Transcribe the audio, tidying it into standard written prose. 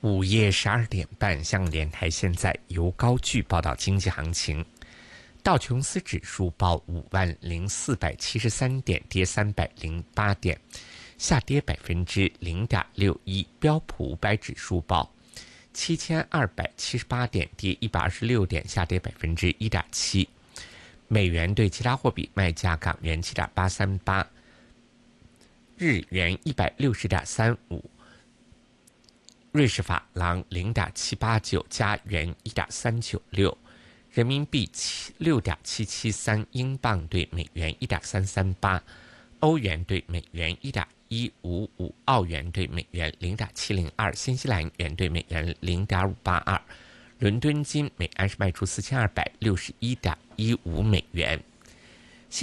午夜12点半，香港电台现在由高炬报道经济行情。道琼斯指数报50473点，跌308点，下跌0.61%。标普500指数报7278点，跌126点，下跌1.7%。美元对其他货币卖价：港元7.838，日元160.35。瑞士法郎0.789，加元1.396，人民币6.773，英镑对美元1.338，欧元对美元1.155，澳元对美元0.702，新西兰元对美元0.582。伦敦金每安士卖出4261.15美元。